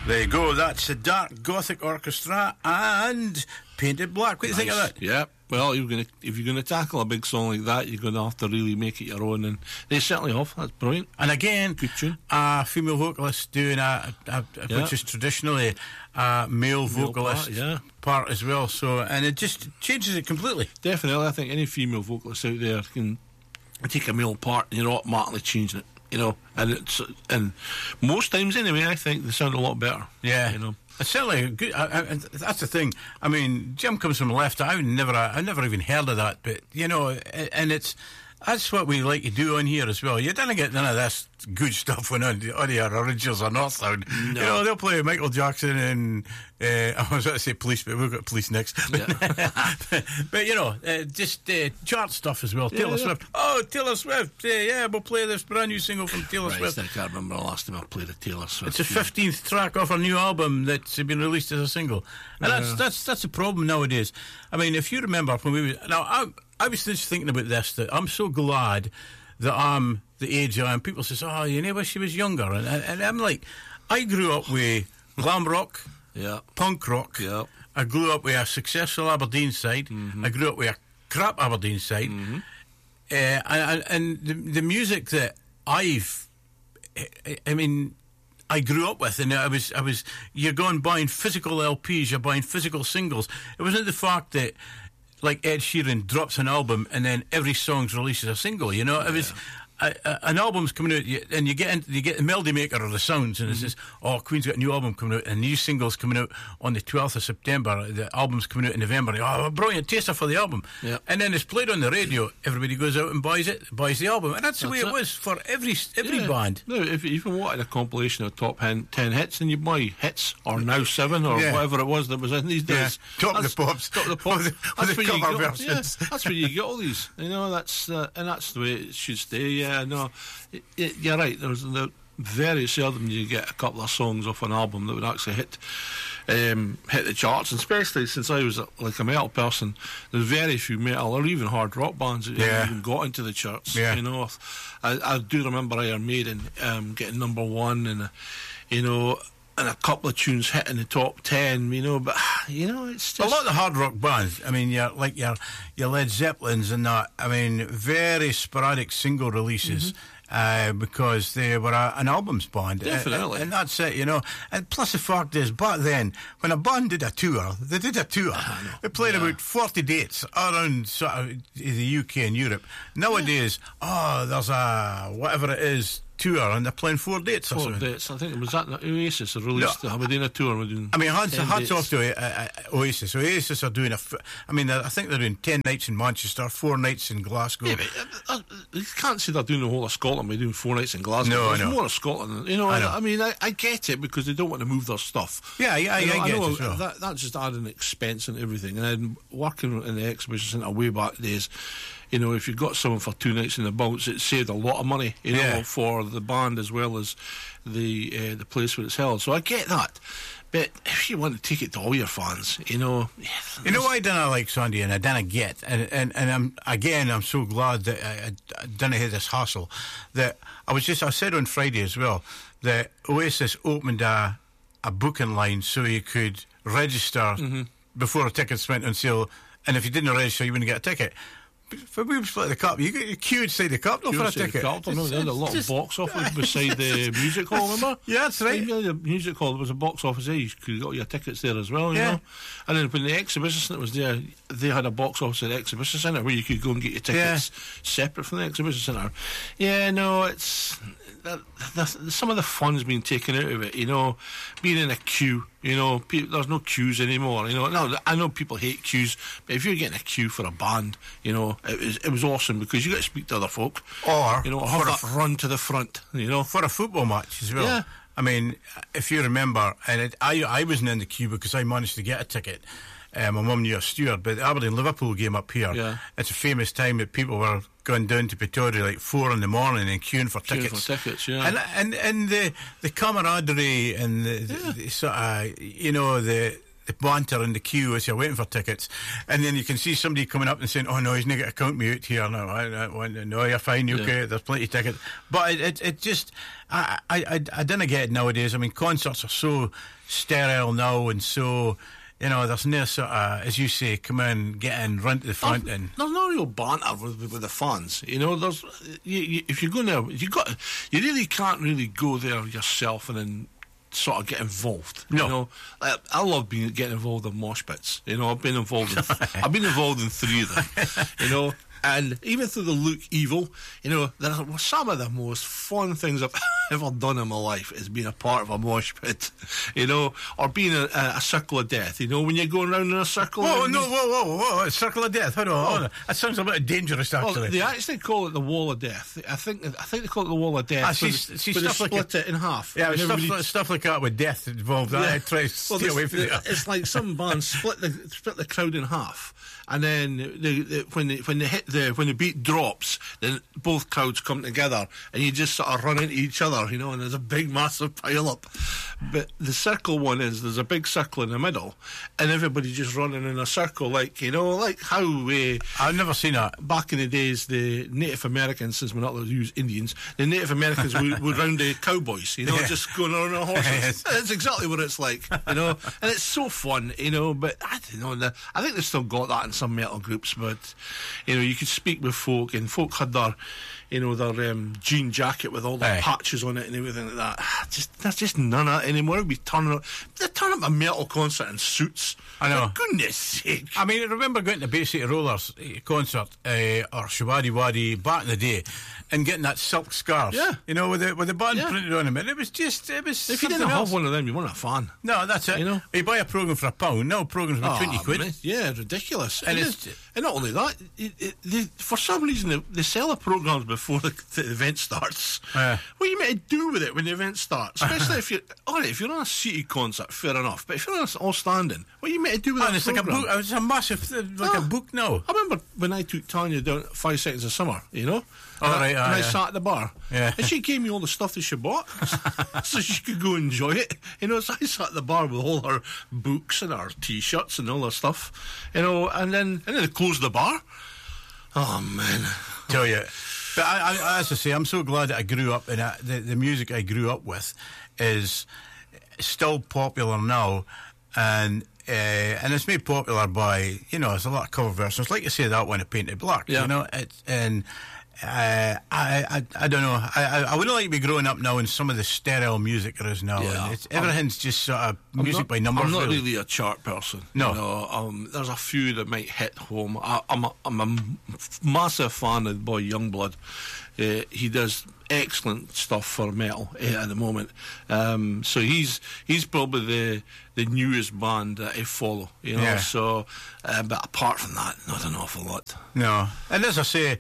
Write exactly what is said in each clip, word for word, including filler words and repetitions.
There you go, that's the Dark Gothic Orchestra and Painted Black. What do you nice. think of that? Yeah, well, you're gonna, if you're going to tackle a big song like that, you're going to have to really make it your own, and they certainly have. That's brilliant. And again, good tune. A female vocalist doing a, a, a yeah. which is traditionally a male, male vocalist part, yeah. part as well. So, and it just changes it completely. Definitely, I think any female vocalist out there can take a male part, and you're automatically changing it. You know, and it's and most times anyway, I think they sound a lot better. Yeah, you know, it's certainly good. I, I, that's the thing. I mean, Jim comes from left. I would never, I never even heard of that. But you know, and it's that's what we like to do on here as well. You don't get none of this good stuff when on the, on the originals are not sound. No. You know, they'll play Michael Jackson and uh, I was going to say Police, but we've got Police next. But, yeah. but you know, uh, just uh, chart stuff as well. Yeah, Taylor yeah. Swift. Oh, Taylor Swift. Uh, yeah, we'll play this brand new single from Taylor right, Swift. I can't remember the last time I played a Taylor Swift. It's the fifteenth track off her new album that's been released as a single, and yeah. that's that's that's a problem nowadays. I mean, if you remember when we were, now I I was just thinking about this, that I'm so glad that I'm the age I am. People say, oh, you know, wish she was younger. And, and I'm like, I grew up with glam rock, yeah, punk rock. Yeah. I grew up with a successful Aberdeen side. Mm-hmm. I grew up with a crap Aberdeen side. Mm-hmm. Uh, and and the, the music that I've, I, I mean, I grew up with, and I was, I was, you're going buying physical L Ps, you're buying physical singles. It wasn't the fact that, like Ed Sheeran drops an album and then every song's released as a single. You know, it was a, a, an album's coming out, and you get into, you get the melody maker or the sounds, and mm-hmm. it says, "Oh, Queen's got a new album coming out, and new singles coming out on the twelfth of September. The album's coming out in November. Oh, a brilliant taster for the album." Yep. And then it's played on the radio. Everybody goes out and buys it, buys the album, and that's the that's way it, it was for every every yeah. band. No, if you even wanted a compilation of top ten, ten hits, and you buy hits or now seven or yeah. whatever it was that was in these days. Yeah. Top of the pops, top of the pops. That's where you get. Yeah, that's where you get all these. You know, that's uh, and that's the way it should stay. Yeah, no. It, it, you're right. There's the very seldom you get a couple of songs off an album that would actually hit um, hit the charts, and especially since I was a, like a metal person, there's very few metal or even hard rock bands that yeah. even got into the charts. Yeah. You know, I, I do remember Iron Maiden um, getting number one, and uh, you know, and a couple of tunes hitting the top ten. You know, but you know, it's just a lot of the hard rock bands. I mean, you're like your your Led Zeppelins and that. I mean, very sporadic single releases. Mm-hmm. Uh, because they were a, an albums band. Definitely. And, and that's it, you know. And plus the fact is, back then, when a band did a tour, they did a tour. They played yeah. about forty dates around sort of the U K and Europe. Nowadays, yeah. oh, there's a, whatever it is, tour, and they're playing four dates or four something. dates. I think it was that Oasis released no. the Aberdeen tour. We're doing I mean, hats, hats off to uh, uh, Oasis. Oasis are doing a. F- I mean, I think they're doing ten nights in Manchester, four nights in Glasgow. Yeah, but, uh, uh, you can't say they're doing the whole of Scotland by doing four nights in Glasgow. No, There's I know. more of Scotland. You know, I, know. I, I mean, I, I get it because they don't want to move their stuff. Yeah, yeah, you know, I, I get know it as well. That, that's just adding expense and everything. And then working in the exhibition centre way back days, you know, if you got someone for two nights in the bounce, it saved a lot of money, you yeah. know, for the band as well as the uh, the place where it's held. So I get that. But if you want to take it to all your fans, you know... Yeah, you know what I didn't like, Sandy, and I didn't get, and and, and I'm again, I'm so glad that I, I didn't have this hassle, that I was just, I said on Friday as well, that Oasis opened a, a booking line so you could register mm-hmm. before a tickets went on sale, and if you didn't register, you wouldn't get a ticket. For we split the cup, you get your queue inside the cup, not for a ticket. Cup. I remember they had a little just, box office beside the music hall, remember? Yeah, that's right. The music hall, there was a box office there, you could get your tickets there as well, you yeah. know? And then when the exhibition centre was there, they had a box office at the exhibition centre where you could go and get your tickets yeah. separate from the exhibition centre. Yeah, no, it's... That, some of the fun's been taken out of it, you know, being in a queue, you know, pe- there's no queues anymore, you know. Now, I know people hate queues, but if you're getting a queue for a band, you know, it was it was awesome because you got to speak to other folk, or you know, have that f- run to the front, you know, for a football match as well. Yeah. I mean, if you remember, and it, I I wasn't in the queue because I managed to get a ticket. Um, my mum knew a steward, but the Aberdeen-Liverpool game up here, yeah. it's a famous time that people were going down to Pretoria like four in the morning and queuing for queuing tickets. for tickets, yeah. And and, and the, the camaraderie and the, yeah. the, the sort of, you know, the the banter in the queue as you're waiting for tickets, and then you can see somebody coming up and saying, "Oh no, he's not going to count me out here." No, I, I, no, you're fine, you're okay. There's plenty of tickets, but it, it, it just, I, I, I, I didn't get it nowadays. I mean, concerts are so sterile now, and so. You know, there's no sort of, as you say, come in, get in, run to the front, there's, and there's no real banter with, with the fans. You know, there's you, you, if you're going to, you got, you really can't really go there yourself and then sort of get involved. No. You know, I, I love being getting involved in mosh pits. You know, I've been involved. In, I've been involved in three of them. You know. And even though they look evil, you know, there are some of the most fun things I've ever done in my life is being a part of a mosh pit, you know, or being a, a, a circle of death, you know, when you're going round in a circle. Whoa, no, whoa, whoa, whoa, a circle of death. Hold on, hold on. That sounds a bit dangerous, actually. Well, they actually call it the wall of death. I think I think they call it the wall of death. Ah, see, but see, but they stuff like split it in half. Yeah, And stuff, everybody- like, stuff like that with death involved. Yeah. I try to Well, stay this- away from the- it. It's like some bands split the split the crowd in half, and then the, the, when they, when they hit the when the beat drops, then both crowds come together, and you just sort of run into each other, you know. And there's a big, massive pile up. But the circle one is there's a big circle in the middle, and everybody just running in a circle, like you know, like how uh, I've never seen that. back in the days, the Native Americans, since we're not allowed to use Indians, the Native Americans would, would round the cowboys, you know, Yeah. just going on their horses. Yes. That's exactly what it's like, you know, and it's so fun, you know. But I don't know, the, I think they've still got that in some metal groups. But you know, you could speak with folk, and folk had their, you know, their um, jean jacket with all the Aye. patches on it and everything like that. Just there's just none of that anymore. We turn up, they turn up a metal concert in suits. I know. For goodness sake. I mean, I remember going to Bay City Rollers eh, concert uh, or Shawadi Wadi back in the day, and getting that silk scarf. Yeah. You know, with the with the band Yeah. printed on them, and it was just it was. If you something didn't else. have one of them, you weren't a fan. No, that's it. You know? you buy a program for a pound. No, programs for Ah, twenty quid. man, yeah, ridiculous. And And, it's- it's, and not only that, it, it, they, for some reason they, they sell the programs before the, the event starts. Yeah. What are you meant to do with it when the event starts? Especially if you're all right, if you're on a city concert, fair enough. But if you're on a all standing, what are you meant to do with And that it's like a program? book. It's a massive, uh, like a Ah. book now. I remember when I took Tanya down at Five Seconds of Summer, you know? Oh, and I, right, and ah, I yeah. sat at the bar. Yeah. And she gave me all the stuff that she bought so she could go enjoy it. You know, so I sat at the bar with all her books and her T-shirts and all her stuff, you know, and then, and then they closed the bar. Oh, man. Tell you. But I, I, as I say, I'm so glad that I grew up in it. The, the music I grew up with is still popular now, and uh, and it's made popular by, you know, there's a lot of cover versions. Like you say, that one, A Painted Black. Yeah. You know, it, and uh, I, I I don't know. I, I I wouldn't like to be growing up now in some of the sterile music there is now. Yeah. And it's, everything's just sort of I'm music not- by numbers. I'm not really. really a chart person. No. You know, um, there's a few that might hit home. I, I'm, a, I'm a massive fan of the boy Youngblood. Uh, he does excellent stuff for metal uh, at the moment. Um, so he's he's probably the the newest band that I follow. You know, Yeah. so uh, but apart from that, not an awful lot. No, and as I say,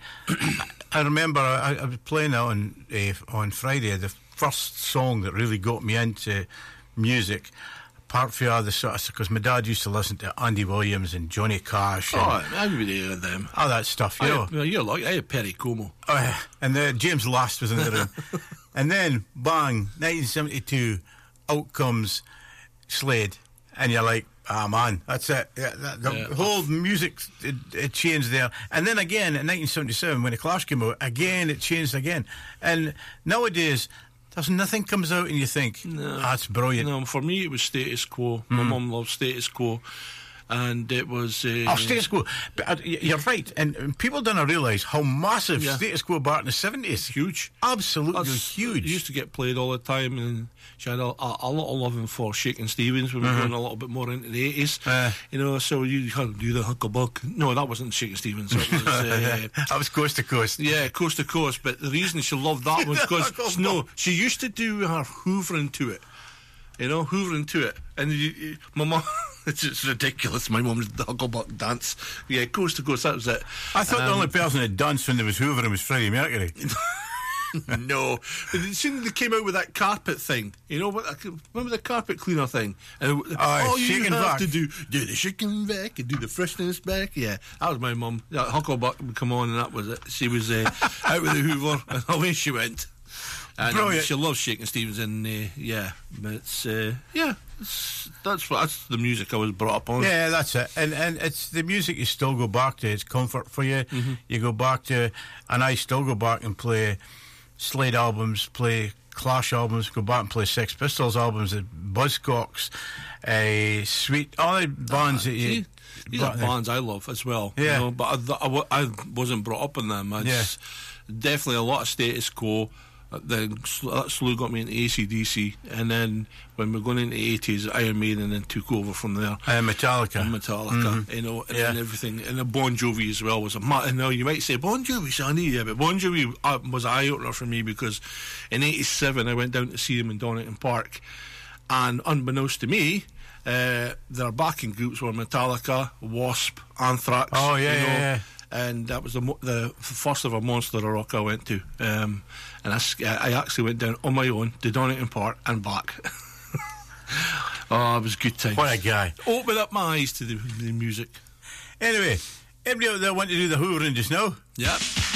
I remember I, I was playing that on uh, on Friday. The first song that really got me into music, apart from all the sort of, because my dad used to listen to Andy Williams and Johnny Cash and Oh, everybody had them. all that stuff, you I know. had, well, you're like I had Perry Como. Oh, yeah. And then James Last was in the room, and then bang, nineteen seventy-two, out comes Slade, and you're like, ah, man, that's it. Yeah, that, the Yeah. whole music it, it changed there. And then again in nineteen seventy-seven, when the Clash came out, again it changed again. And nowadays, there's nothing comes out and you think, No. that's brilliant. No, for me it was Status Quo. My mum loved Status Quo, and it was. Uh, Oh, Status Quo. But uh, y- you're right, and, and people don't realise how massive Yeah. Status Quo back in the seventies. Huge. Absolutely That's- huge. It used to get played all the time, and she had a, a, a lot of loving for Shakin' Stevens when we were going a little bit more into the eighties. Uh. you know, so you had to do the Hucklebuck. No, that wasn't Shakin' Stevens. It was, uh, that was coast to coast. yeah, Coast to Coast. But the reason she loved that was because no, she used to do her hoovering to it. You know, hoovering to it, and you, you, my mum. It's, it's ridiculous. My mum's the Hucklebuck dance. Yeah, Coast to Coast. That was it. I thought the Um, only person that danced when there was hoovering was Freddie Mercury. No, but as soon as they came out with that carpet thing, you know what? I can- Remember the carpet cleaner thing? And Aye, all you shake and have vac. to do, do the shaking back and do the freshness back. Yeah, that was my mum. That Hucklebuck would come on, and that was it. She was uh, out with the Hoover, and away she went. And Brilliant. she loves Shakin' Stevens, and uh, yeah, but it's uh, yeah, it's, that's what that's the music I was brought up on. Yeah, that's it. And and it's the music you still go back to. It's comfort for you. Mm-hmm. You go back to, and I still go back and play Slade albums, play Clash albums, go back and play Sex Pistols albums, the Buzzcocks, uh, Sweet, all the bands Ah, that you. see, these are bands I love as well. Yeah. You know, but I, th- I, w- I wasn't brought up in them. It's definitely a lot of Status Quo. Uh, Then sl- that slowly got me into A C D C, and then when we're going into the eighties, Iron Maiden then took over from there. Uh, Metallica. And Metallica, you know, and, Yeah. and everything, and the Bon Jovi as well was a. Ma- and now you might say Bon Jovi, Sonny, yeah, but Bon Jovi uh, was an eye opener for me because in eighty-seven I went down to see him in Donington Park, and unbeknownst to me, uh, their backing groups were Metallica, Wasp, Anthrax. Oh, yeah, you know, yeah, yeah. And that was the mo- the first ever Monster of Rock I went to, um, and I, s- I actually went down on my own to Donington Park and back. Oh, it was a good time. What a guy. Opened up my eyes to the, the music. Anyway, everybody out there want to do the hoovering just now? Yep.